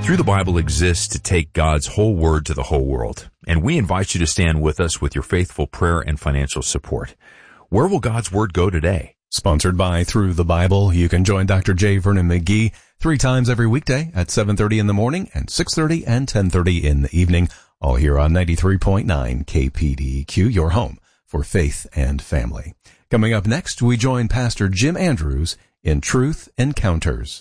Through the Bible exists to take God's whole word to the whole world, and we invite you to stand with us with your faithful prayer and financial support. Where will God's word go today? Sponsored by Through the Bible. You can join Dr. J. Vernon McGee 3 times every weekday at 7:30 in the morning and 6:30 and 10:30 in the evening, all here on 93.9 KPDQ, your home for faith and family. Coming up next, we join Pastor Jim Andrews in Truth Encounters.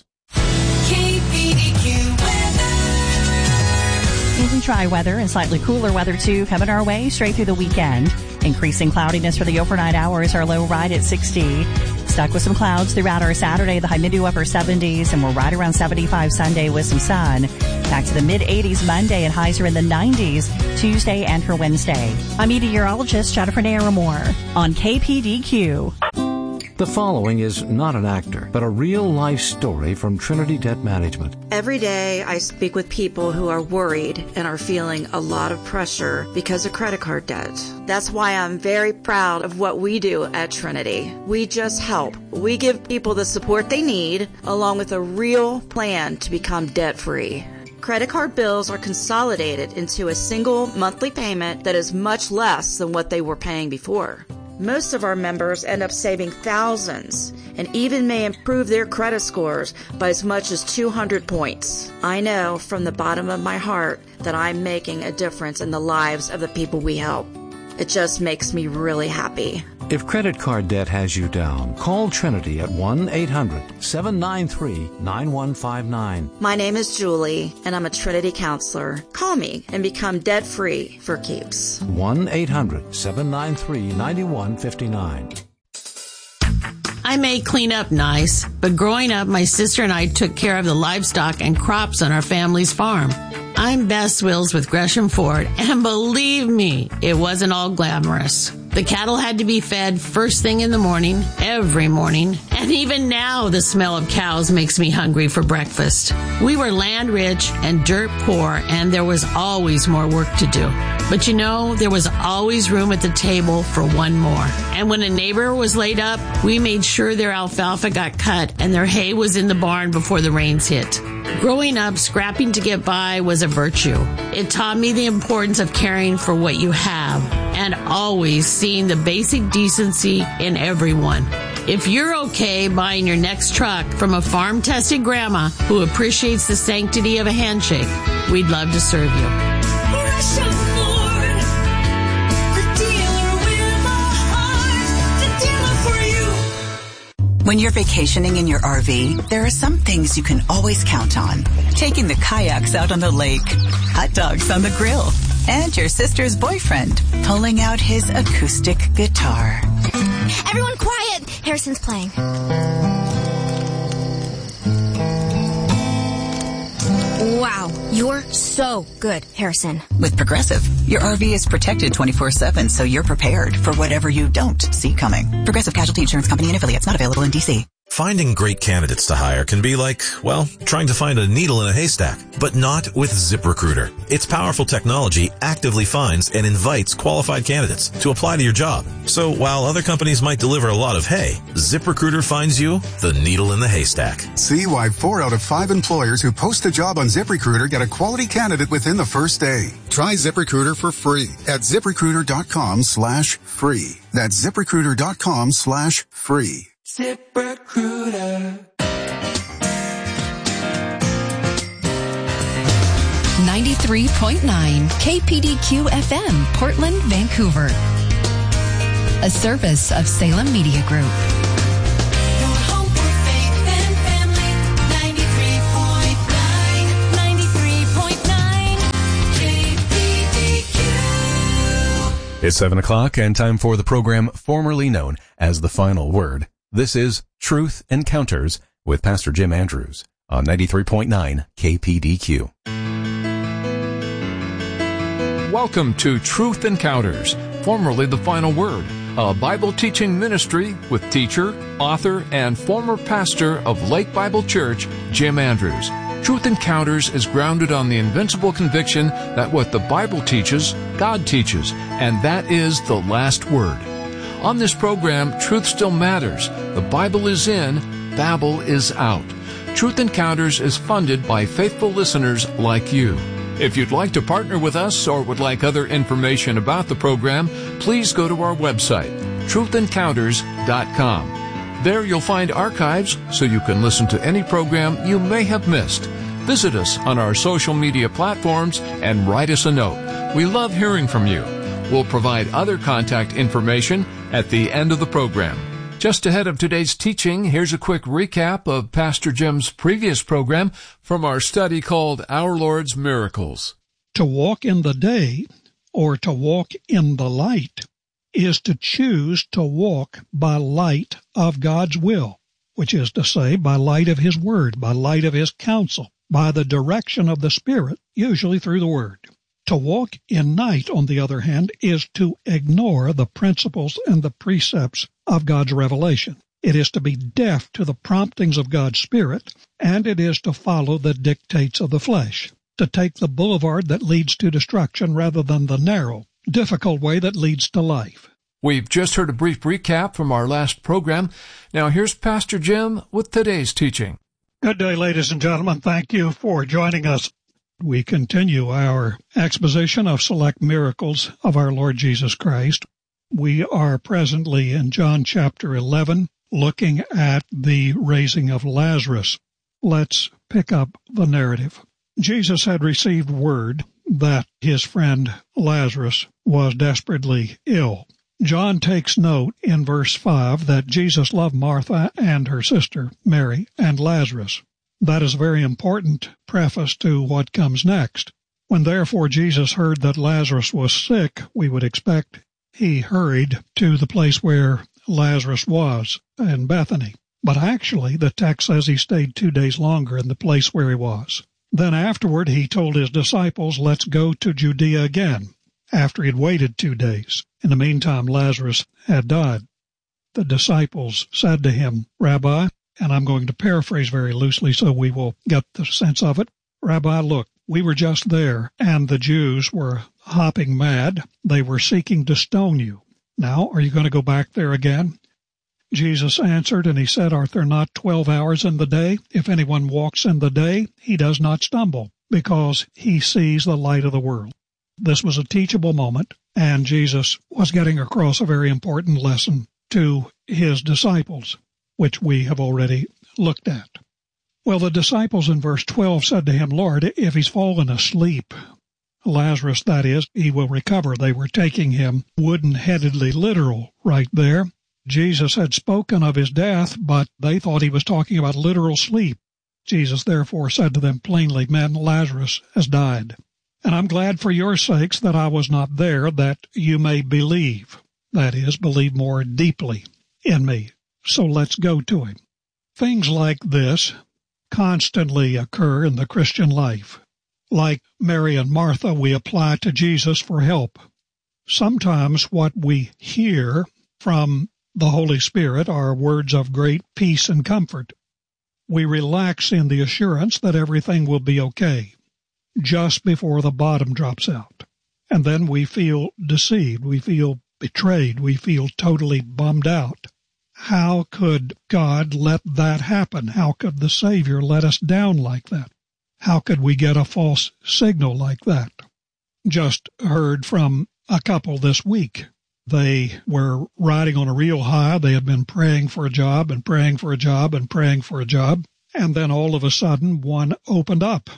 Even dry weather and slightly cooler weather, too, coming our way straight through the weekend. Increasing cloudiness for the overnight hours, our low right at 60. Stuck with some clouds throughout our Saturday, the high mid to upper 70s, and we're right around 75 Sunday with some sun. Back to the mid-80s Monday, and highs are in the 90s Tuesday and for Wednesday. I'm meteorologist Jennifer Naramore on KPDQ. The following is not an actor, but a real-life story from Trinity Debt Management. Every day I speak with people who are worried and are feeling a lot of pressure because of credit card debt. That's why I'm very proud of what we do at Trinity. We just help. We give people the support they need, along with a real plan to become debt-free. Credit card bills are consolidated into a single monthly payment that is much less than what they were paying before. Most of our members end up saving thousands and even may improve their credit scores by as much as 200 points. I know from the bottom of my heart that I'm making a difference in the lives of the people we help. It just makes me really happy. If credit card debt has you down, call Trinity at 1-800-793-9159. My name is Julie, and I'm a Trinity counselor. Call me and become debt-free for keeps. 1-800-793-9159. I may clean up nice, but growing up, my sister and I took care of the livestock and crops on our family's farm. I'm Bess Wills with Gresham Ford, and believe me, it wasn't all glamorous. The cattle had to be fed first thing in the morning, every morning, and even now the smell of cows makes me hungry for breakfast. We were land rich and dirt poor, and there was always more work to do. But you know, there was always room at the table for one more. And when a neighbor was laid up, we made sure their alfalfa got cut and their hay was in the barn before the rains hit. Growing up, scrapping to get by was a virtue. It taught me the importance of caring for what you have and always seeing the basic decency in everyone. If you're okay buying your next truck from a farm-tested grandma who appreciates the sanctity of a handshake, we'd love to serve you. When you're vacationing in your RV, there are some things you can always count on. Taking the kayaks out on the lake, hot dogs on the grill, and your sister's boyfriend pulling out his acoustic guitar. Everyone quiet! Harrison's playing. Wow, you're so good, Harrison. With Progressive, your RV is protected 24/7, so you're prepared for whatever you don't see coming. Progressive Casualty Insurance Company and affiliates, not available in D.C. Finding great candidates to hire can be like, well, trying to find a needle in a haystack, but not with ZipRecruiter. Its powerful technology actively finds and invites qualified candidates to apply to your job. So while other companies might deliver a lot of hay, ZipRecruiter finds you the needle in the haystack. See why 4 out of 5 employers who post a job on ZipRecruiter get a quality candidate within the first day. Try ZipRecruiter for free at ZipRecruiter.com/free. That's ZipRecruiter.com/free. ZipRecruiter. 93.9 KPDQ FM, Portland, Vancouver. A service of Salem Media Group. It's 7 o'clock and time for the program formerly known as The Final Word. This is Truth Encounters with Pastor Jim Andrews on 93.9 KPDQ. Welcome to Truth Encounters, formerly The Final Word, a Bible teaching ministry with teacher, author, and former pastor of Lake Bible Church, Jim Andrews. Truth Encounters is grounded on the invincible conviction that what the Bible teaches, God teaches, and that is the last word. On this program, truth still matters. The Bible is in, Babel is out. Truth Encounters is funded by faithful listeners like you. If you'd like to partner with us or would like other information about the program, please go to our website, truthencounters.com. There you'll find archives so you can listen to any program you may have missed. Visit us on our social media platforms and write us a note. We love hearing from you. We'll provide other contact information at the end of the program. Just ahead of today's teaching, here's a quick recap of Pastor Jim's previous program from our study called Our Lord's Miracles. To walk in the day, or to walk in the light, is to choose to walk by light of God's will, which is to say, by light of His Word, by light of His counsel, by the direction of the Spirit, usually through the Word. To walk in night, on the other hand, is to ignore the principles and the precepts of God's revelation. It is to be deaf to the promptings of God's Spirit, and it is to follow the dictates of the flesh, to take the boulevard that leads to destruction rather than the narrow, difficult way that leads to life. We've just heard a brief recap from our last program. Now here's Pastor Jim with today's teaching. Good day, ladies and gentlemen. Thank you for joining us. We continue our exposition of select miracles of our Lord Jesus Christ. We are presently in John chapter 11, looking at the raising of Lazarus. Let's pick up the narrative. Jesus had received word that his friend Lazarus was desperately ill. John takes note in verse 5 that Jesus loved Martha and her sister, Mary, and Lazarus. That is a very important preface to what comes next. When therefore Jesus heard that Lazarus was sick, we would expect he hurried to the place where Lazarus was, in Bethany. But actually, the text says he stayed 2 days longer in the place where he was. Then afterward he told his disciples, let's go to Judea again, after he had waited 2 days. In the meantime, Lazarus had died. The disciples said to him, Rabbi, and I'm going to paraphrase very loosely so we will get the sense of it. Rabbi, look, we were just there, and the Jews were hopping mad. They were seeking to stone you. Now, are you going to go back there again? Jesus answered, and he said, Are there not 12 hours in the day? If anyone walks in the day, he does not stumble, because he sees the light of the world. This was a teachable moment, and Jesus was getting across a very important lesson to his disciples, which we have already looked at. Well, the disciples in verse 12 said to him, Lord, if he's fallen asleep, Lazarus, that is, he will recover. They were taking him wooden-headedly literal right there. Jesus had spoken of his death, but they thought he was talking about literal sleep. Jesus therefore said to them plainly, Men, Lazarus has died. And I'm glad for your sakes that I was not there, that you may believe. That is, believe more deeply in me. So let's go to him. Things like this constantly occur in the Christian life. Like Mary and Martha, we apply to Jesus for help. Sometimes what we hear from the Holy Spirit are words of great peace and comfort. We relax in the assurance that everything will be okay, just before the bottom drops out. And then we feel deceived, we feel betrayed, we feel totally bummed out. How could God let that happen? How could the Savior let us down like that? How could we get a false signal like that? Just heard from a couple this week. They were riding on a real high. They had been praying for a job and praying for a job and praying for a job. And then all of a sudden, one opened up.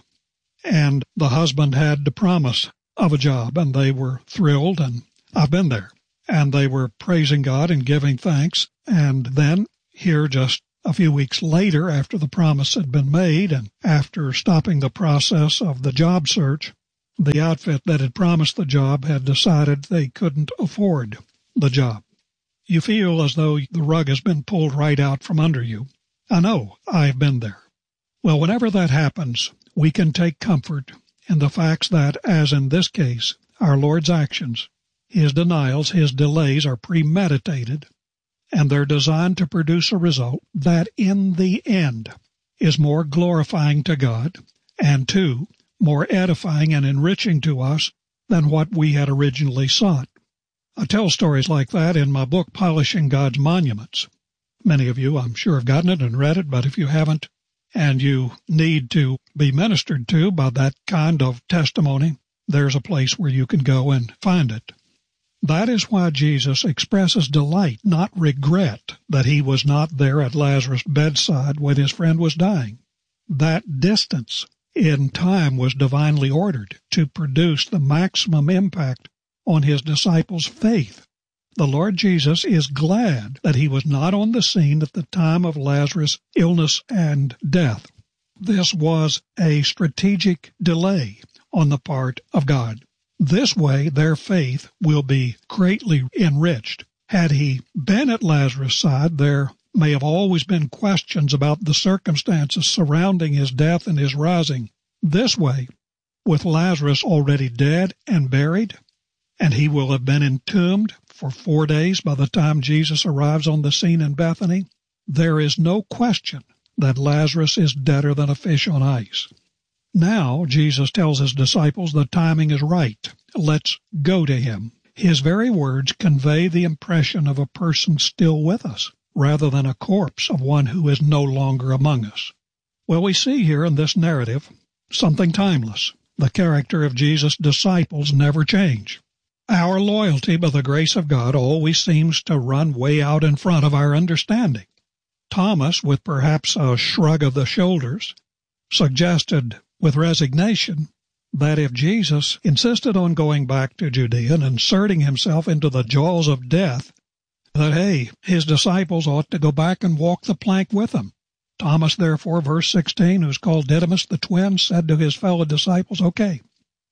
And the husband had the promise of a job, and they were thrilled, and I've been there. And they were praising God and giving thanks. And then here just a few weeks later, after the promise had been made and after stopping the process of the job search, the outfit that had promised the job had decided they couldn't afford the job. You feel as though the rug has been pulled right out from under you. I know, I've been there. Well, whenever that happens, we can take comfort in the facts that, as in this case, our Lord's actions, his denials, his delays are premeditated, and they're designed to produce a result that in the end is more glorifying to God, and two, more edifying and enriching to us than what we had originally sought. I tell stories like that in my book, Polishing God's Monuments. Many of you, I'm sure, have gotten it and read it, but if you haven't, and you need to be ministered to by that kind of testimony, there's a place where you can go and find it. That is why Jesus expresses delight, not regret, that he was not there at Lazarus' bedside when his friend was dying. That distance in time was divinely ordered to produce the maximum impact on his disciples' faith. The Lord Jesus is glad that he was not on the scene at the time of Lazarus' illness and death. This was a strategic delay on the part of God. This way, their faith will be greatly enriched. Had he been at Lazarus' side, there may have always been questions about the circumstances surrounding his death and his rising. This way, with Lazarus already dead and buried, and he will have been entombed for 4 days by the time Jesus arrives on the scene in Bethany, there is no question that Lazarus is deader than a fish on ice. Now, Jesus tells his disciples the timing is right. Let's go to him. His very words convey the impression of a person still with us, rather than a corpse of one who is no longer among us. Well, we see here in this narrative something timeless. The character of Jesus' disciples never change. Our loyalty, by the grace of God, always seems to run way out in front of our understanding. Thomas, with perhaps a shrug of the shoulders, suggested with resignation that if Jesus insisted on going back to Judea and inserting himself into the jaws of death, that, hey, his disciples ought to go back and walk the plank with him. Thomas, therefore, verse 16, who's called Didymus the twin, said to his fellow disciples, Okay,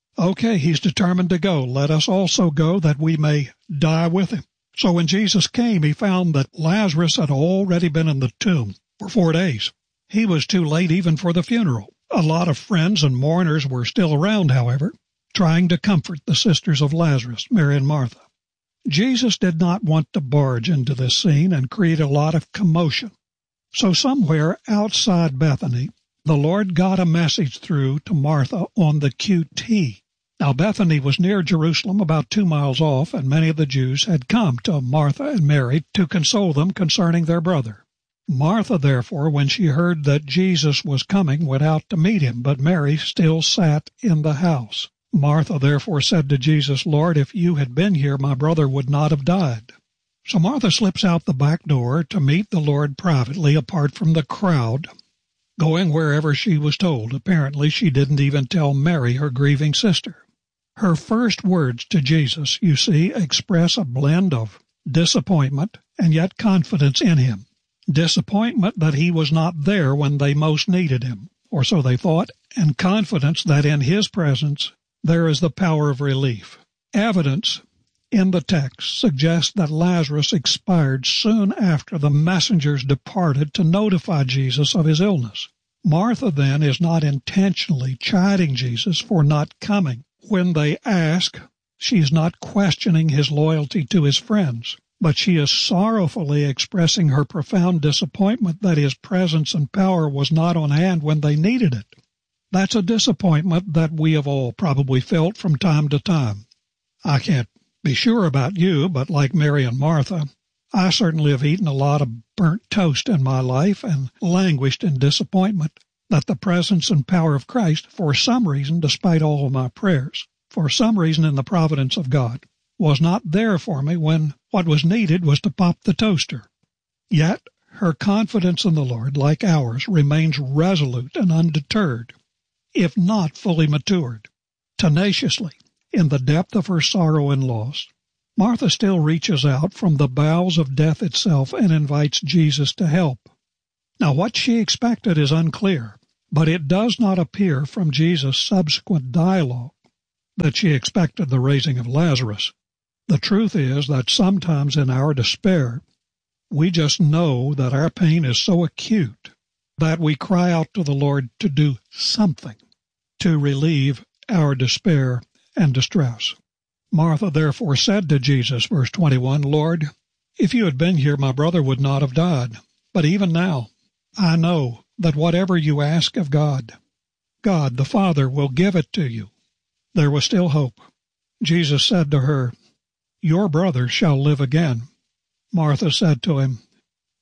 he's determined to go. Let us also go that we may die with him. So when Jesus came, he found that Lazarus had already been in the tomb for 4 days. He was too late even for the funeral. A lot of friends and mourners were still around, however, trying to comfort the sisters of Lazarus, Mary and Martha. Jesus did not want to barge into this scene and create a lot of commotion. So somewhere outside Bethany, the Lord got a message through to Martha on the QT. Now, Bethany was near Jerusalem, about 2 miles off, and many of the Jews had come to Martha and Mary to console them concerning their brother. Martha, therefore, when she heard that Jesus was coming, went out to meet him, but Mary still sat in the house. Martha, therefore, said to Jesus, Lord, if you had been here, my brother would not have died. So Martha slips out the back door to meet the Lord privately, apart from the crowd, going wherever she was told. Apparently, she didn't even tell Mary, her grieving sister. Her first words to Jesus, you see, express a blend of disappointment and yet confidence in him. Disappointment that he was not there when they most needed him, or so they thought, and confidence that in his presence there is the power of relief. Evidence in the text suggests that Lazarus expired soon after the messengers departed to notify Jesus of his illness. Martha, then, is not intentionally chiding Jesus for not coming. When they ask, she is not questioning his loyalty to his friends, but she is sorrowfully expressing her profound disappointment that his presence and power was not on hand when they needed it. That's a disappointment that we have all probably felt from time to time. I can't be sure about you, but like Mary and Martha, I certainly have eaten a lot of burnt toast in my life and languished in disappointment that the presence and power of Christ, for some reason, despite all of my prayers, for some reason in the providence of God, was not there for me when what was needed was to pop the toaster. Yet her confidence in the Lord, like ours, remains resolute and undeterred, if not fully matured. Tenaciously, in the depth of her sorrow and loss, Martha still reaches out from the bowels of death itself and invites Jesus to help. Now, what she expected is unclear, but it does not appear from Jesus' subsequent dialogue that she expected the raising of Lazarus. The truth is that sometimes in our despair, we just know that our pain is so acute that we cry out to the Lord to do something to relieve our despair and distress. Martha therefore said to Jesus, verse 21, Lord, if you had been here, my brother would not have died. But even now, I know that whatever you ask of God, God the Father will give it to you. There was still hope. Jesus said to her, your brother shall live again. Martha said to him,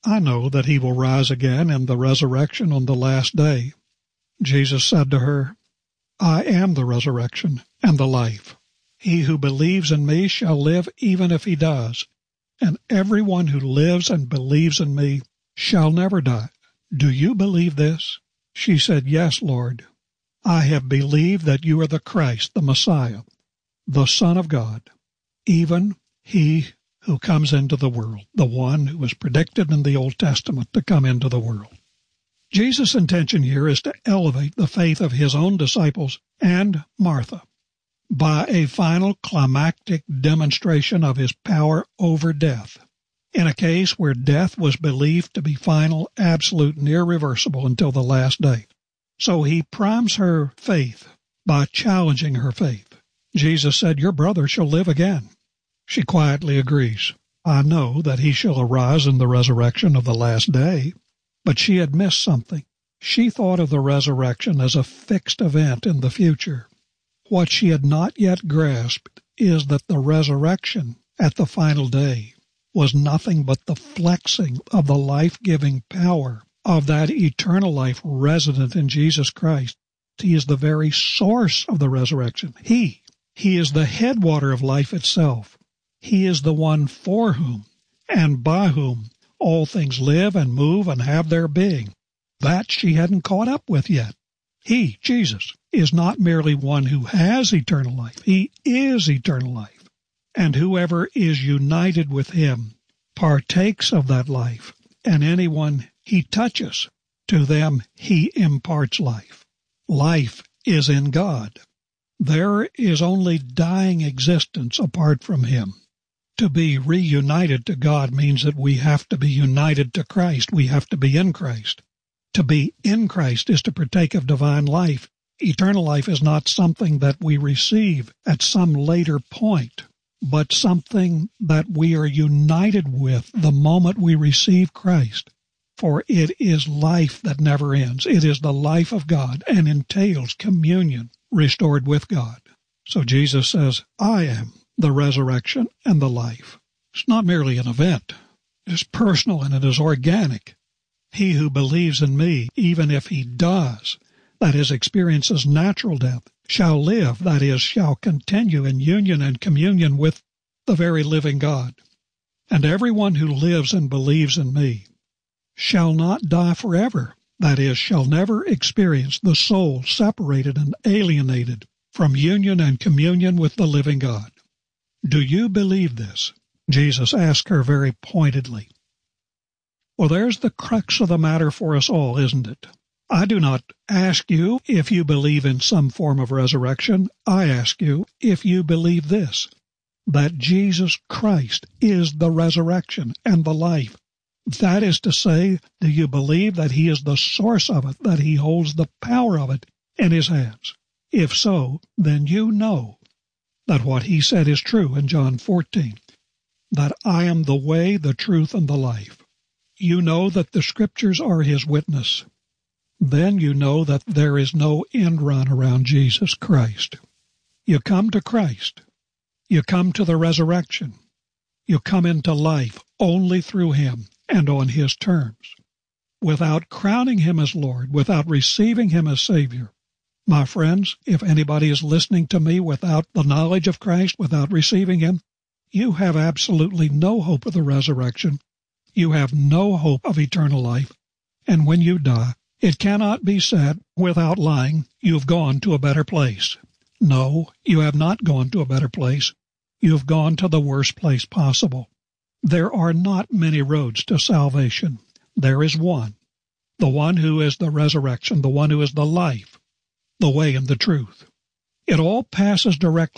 I know that he will rise again in the resurrection on the last day. Jesus said to her, I am the resurrection and the life. He who believes in me shall live even if he does, and everyone who lives and believes in me shall never die. Do you believe this? She said, Yes, Lord. I have believed that you are the Christ, the Messiah, the Son of God, even he who comes into the world, the one who was predicted in the Old Testament to come into the world. Jesus' intention here is to elevate the faith of his own disciples and Martha by a final climactic demonstration of his power over death, in a case where death was believed to be final, absolute, and irreversible until the last day. So he primes her faith by challenging her faith. Jesus said, Your brother shall live again. She quietly agrees. I know that he shall arise in the resurrection of the last day. But she had missed something. She thought of the resurrection as a fixed event in the future. What she had not yet grasped is that the resurrection at the final day was nothing but the flexing of the life-giving power of that eternal life resident in Jesus Christ. He is the very source of the resurrection. He is the headwater of life itself. He is the one for whom and by whom all things live and move and have their being. That she hadn't caught up with yet. He, Jesus, is not merely one who has eternal life. He is eternal life. And whoever is united with him partakes of that life. And anyone he touches, to them he imparts life. Life is in God. There is only dying existence apart from him. To be reunited to God means that we have to be united to Christ. We have to be in Christ. To be in Christ is to partake of divine life. Eternal life is not something that we receive at some later point, but something that we are united with the moment we receive Christ. For it is life that never ends. It is the life of God and entails communion restored with God. So Jesus says, I am the resurrection and the life. It's not merely an event. It is personal and it is organic. He who believes in me, even if he does, that is, experiences natural death, shall live, that is, shall continue in union and communion with the very living God. And everyone who lives and believes in me shall not die forever, that is, shall never experience the soul separated and alienated from union and communion with the living God. Do you believe this? Jesus asked her very pointedly. Well, there's the crux of the matter for us all, isn't it? I do not ask you if you believe in some form of resurrection. I ask you if you believe this, that Jesus Christ is the resurrection and the life. That is to say, do you believe that he is the source of it, that he holds the power of it in his hands? If so, then you know that what he said is true in John 14, that I am the way, the truth, and the life. You know that the Scriptures are his witness. Then you know that there is no end run around Jesus Christ. You come to Christ. You come to the resurrection. You come into life only through him and on his terms. Without crowning him as Lord, without receiving him as Savior. My friends, if anybody is listening to me without the knowledge of Christ, without receiving him, you have absolutely no hope of the resurrection. You have no hope of eternal life. And when you die, it cannot be said, without lying, you've gone to a better place. No, you have not gone to a better place. You've gone to the worst place possible. There are not many roads to salvation. There is one, the one who is the resurrection, the one who is the life, the way and the truth. It all passes directly